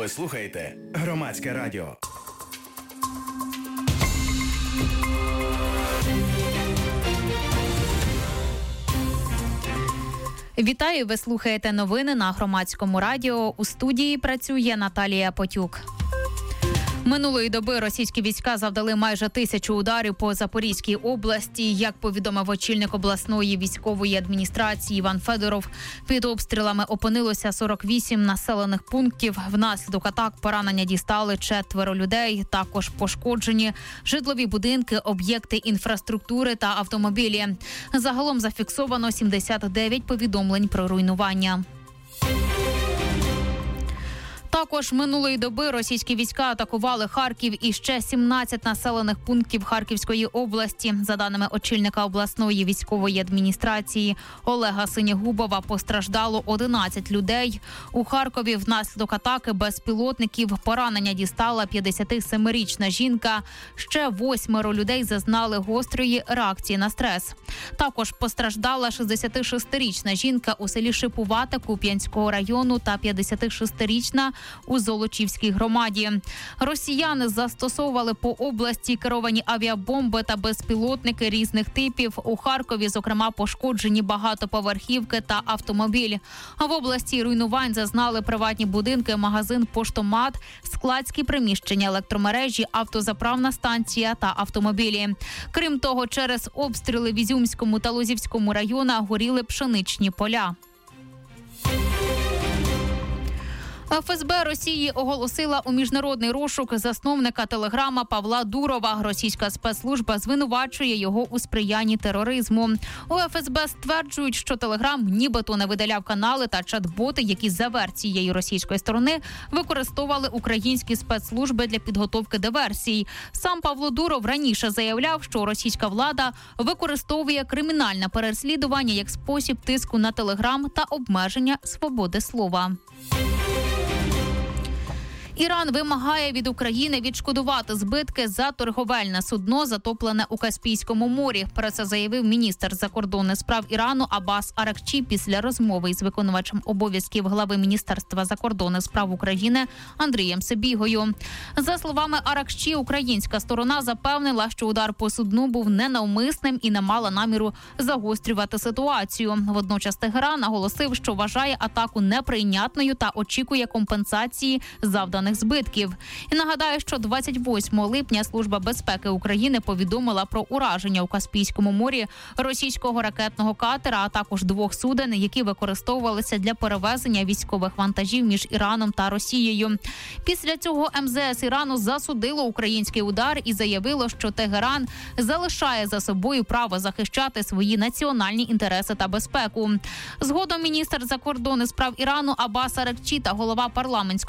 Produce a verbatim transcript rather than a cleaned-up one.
Ви слухаєте Громадське радіо. Вітаю, ви слухаєте новини на Громадському радіо. У студії працює Наталія Потюк. Минулої доби російські війська завдали майже тисячу ударів по Запорізькій області. Як повідомив очільник обласної військової адміністрації Іван Федоров, під обстрілами опинилося сорок вісім населених пунктів. Внаслідок атак поранення дістали четверо людей. Також пошкоджені житлові будинки, об'єкти інфраструктури та автомобілі. Загалом зафіксовано сімдесят дев'ять повідомлень про руйнування. Також минулої доби російські війська атакували Харків і ще сімнадцять населених пунктів Харківської області. За даними очільника обласної військової адміністрації Олега Синігубова, постраждало одинадцять людей. У Харкові внаслідок атаки безпілотників поранення дістала п'ятдесятисемирічна жінка. Ще восьмеро людей зазнали гострої реакції на стрес. Також постраждала шістдесятишестирічна жінка у селі Шипувате Куп'янського району та п'ятдесятишестирічна у Золочівській громаді. Росіяни застосовували по області керовані авіабомби та безпілотники різних типів. У Харкові, зокрема, пошкоджені багатоповерхівки та автомобіль. А в області руйнувань зазнали приватні будинки, магазин, поштомат, складські приміщення, електромережі, автозаправна станція та автомобілі. Крім того, через обстріли в Ізюмському та Лозівському районах горіли пшеничні поля. еф ес бе Росії оголосила у міжнародний розшук засновника Телеграма Павла Дурова. Російська спецслужба звинувачує його у сприянні тероризму. У еф ес бе стверджують, що Телеграм нібито не видаляв канали та чат-боти, які за версією російської сторони використовували українські спецслужби для підготовки диверсій. Сам Павло Дуров раніше заявляв, що російська влада використовує кримінальне переслідування як спосіб тиску на Телеграм та обмеження свободи слова. Іран вимагає від України відшкодувати збитки за торговельне судно, затоплене у Каспійському морі. Про це заявив міністр закордонних справ Ірану Аббас Аракчі після розмови із виконувачем обов'язків глави Міністерства закордонних справ України Андрієм Сибігою. За словами Аракчі, українська сторона запевнила, що удар по судну був ненавмисним і не мала наміру загострювати ситуацію. Водночас Тегеран наголосив, що вважає атаку неприйнятною та очікує компенсації завданих збитків. І нагадаю, що двадцять восьмого липня Служба безпеки України повідомила про ураження у Каспійському морі російського ракетного катера, а також двох суден, які використовувалися для перевезення військових вантажів між Іраном та Росією. Після цього ем зе ес Ірану засудило український удар і заявило, що Тегеран залишає за собою право захищати свої національні інтереси та безпеку. Згодом міністр закордонних справ Ірану Аббас Аракчі та голова парламентської